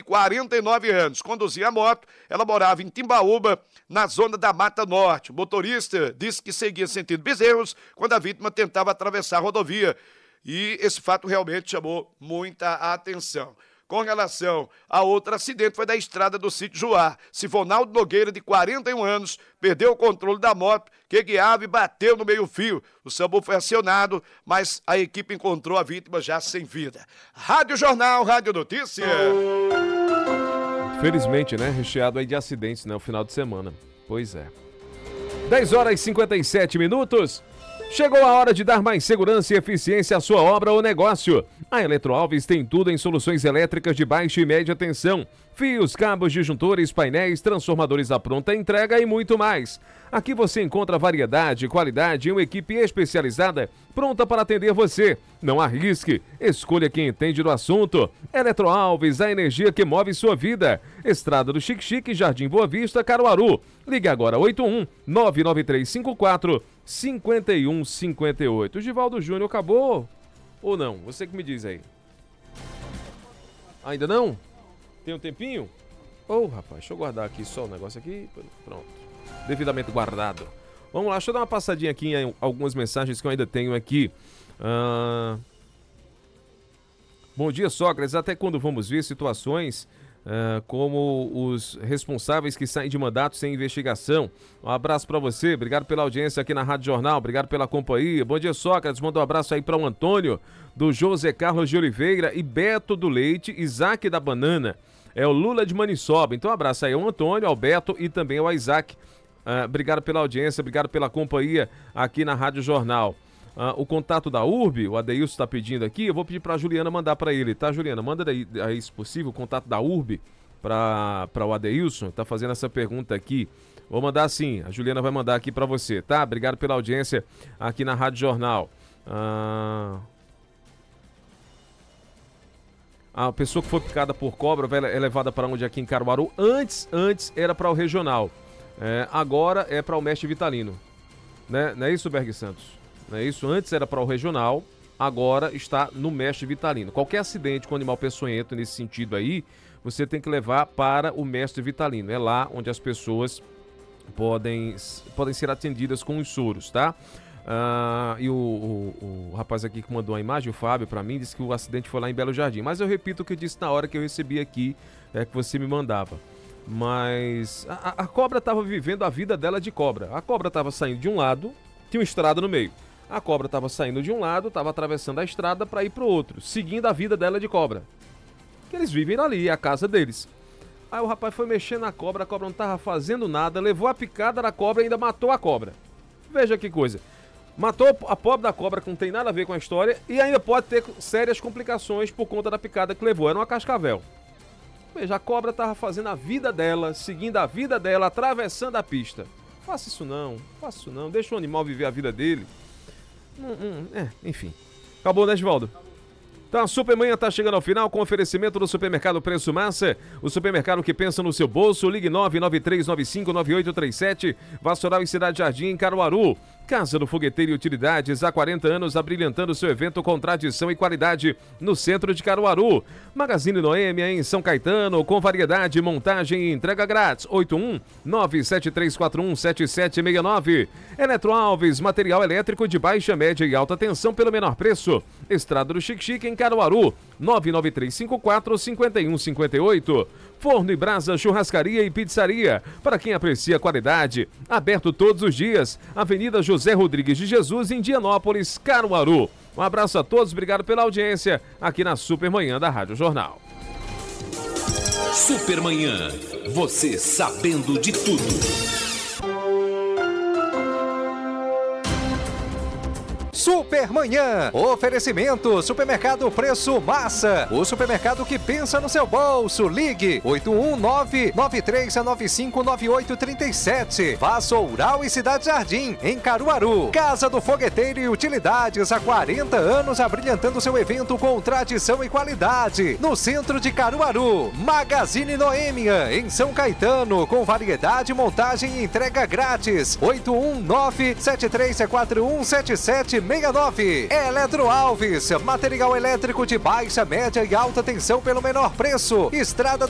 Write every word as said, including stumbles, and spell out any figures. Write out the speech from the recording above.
de quarenta e nove anos, conduzia a moto. Ela morava em Timbaúba, na zona da Mata Norte. O motorista disse que seguia sentido Bezerros quando a vítima tentava atravessar a rodovia. E esse fato realmente chamou muita atenção. Com relação a outro acidente, foi da estrada do sítio Juá. Sivonaldo Nogueira, de quarenta e um anos, perdeu o controle da moto que guiava e bateu no meio-fio. O SAMU foi acionado, mas a equipe encontrou a vítima já sem vida. Rádio Jornal, Rádio Notícia. Felizmente, né? Recheado aí de acidentes, né? O final de semana. Pois é. dez horas e cinquenta e sete minutos. Chegou a hora de dar mais segurança e eficiência à sua obra ou negócio. A Eletroalves tem tudo em soluções elétricas de baixa e média tensão. Fios, cabos, disjuntores, painéis, transformadores à pronta entrega e muito mais. Aqui você encontra variedade, qualidade e uma equipe especializada pronta para atender você. Não arrisque, escolha quem entende do assunto. Eletroalves, a energia que move sua vida. Estrada do Chique Chique, Jardim Boa Vista, Caruaru. Ligue agora oito um nove nove três cinco quatro cinco um cinco oito. O Givaldo Júnior acabou ou não? Você que me diz aí. Ainda não? Tem um tempinho? Ô, oh, rapaz, deixa eu guardar aqui só o negócio aqui. Pronto. Devidamente guardado. Vamos lá, deixa eu dar uma passadinha aqui em algumas mensagens que eu ainda tenho aqui. Ah... Bom dia, Sócrates. Até quando vamos ver situações ah, como os responsáveis que saem de mandato sem investigação? Um abraço para você. Obrigado pela audiência aqui na Rádio Jornal. Obrigado pela companhia. Bom dia, Sócrates. Manda um abraço aí para o Antônio, do José Carlos de Oliveira e Beto do Leite, Isaac da Banana. É o Lula de Maniçoba. Então, um abraço aí ao Antônio, ao Beto e também ao Isaac. Uh, obrigado pela audiência, obrigado pela companhia aqui na Rádio Jornal. Uh, o contato da U R B, o Adeilson está pedindo aqui, eu vou pedir para a Juliana mandar para ele, tá, Juliana? Manda daí, aí, se possível, o contato da U R B para o Adeilson, está fazendo essa pergunta aqui. Vou mandar sim, a Juliana vai mandar aqui para você, tá? Obrigado pela audiência aqui na Rádio Jornal. Uh... A pessoa que foi picada por cobra vai é levada para onde aqui em Caruaru? Antes, antes era para o regional. É, agora é para o Mestre Vitalino. Né? Não é isso, Berg Santos? Não é isso? Antes era para o regional, agora está no Mestre Vitalino. Qualquer acidente com animal peçonhento nesse sentido aí, você tem que levar para o Mestre Vitalino. É lá onde as pessoas podem, podem ser atendidas com os soros, tá? Ah, e o, o, o rapaz aqui que mandou a imagem, o Fábio, para mim, disse que o acidente foi lá em Belo Jardim. Mas eu repito o que eu disse na hora que eu recebi aqui, é, que você me mandava. Mas a, a cobra estava vivendo a vida dela de cobra. A cobra estava saindo de um lado, tinha uma estrada no meio. A cobra estava saindo de um lado, estava atravessando a estrada para ir para o outro, seguindo a vida dela de cobra. Que eles vivem ali, é a casa deles. Aí o rapaz foi mexer na cobra, a cobra não estava fazendo nada, levou a picada da cobra e ainda matou a cobra. Veja que coisa. Matou a pobre da cobra, que não tem nada a ver com a história, e ainda pode ter sérias complicações por conta da picada que levou. Era uma cascavel. Veja, a cobra estava fazendo a vida dela, seguindo a vida dela, atravessando a pista. Faça isso não, faça isso não, deixa o animal viver a vida dele. Hum, hum, é, enfim. Acabou, né, Givaldo? Então, a Supermanhã está chegando ao final com oferecimento do Supermercado Preço Massa. O supermercado que pensa no seu bolso. Ligue nove nove três nove cinco nove oito três sete. Vassoural e Cidade Jardim, em Caruaru. Casa do Fogueteiro e Utilidades, há quarenta anos, abrilhantando seu evento com tradição e qualidade no centro de Caruaru. Magazine Noêmia, em São Caetano, com variedade, montagem e entrega grátis. oito um nove sete três quatro um sete sete seis nove. Eletroalves, material elétrico de baixa, média e alta tensão pelo menor preço. Estrada do Chique Chique, em Caruaru. nove nove três cinco quatro cinco um cinco oito. Forno e Brasa, churrascaria e pizzaria. Para quem aprecia a qualidade. Aberto todos os dias. Avenida José Rodrigues de Jesus, em Indianópolis, Caruaru. Um abraço a todos, obrigado pela audiência aqui na Supermanhã da Rádio Jornal. Supermanhã, você sabendo de tudo. Supermanhã, oferecimento, Supermercado Preço Massa, o supermercado que pensa no seu bolso. Ligue oito um nove nove três nove cinco nove oito três sete. Vassoural e Cidade Jardim, em Caruaru. Casa do Fogueteiro e Utilidades, há quarenta anos abrilhantando seu evento com tradição e qualidade. No centro de Caruaru. Magazine Noêmia, em São Caetano, com variedade, montagem e entrega grátis. oito um nove sete três quatro um sete sete seis nove. Eletroalves, material elétrico de baixa, média e alta tensão pelo menor preço. Estrada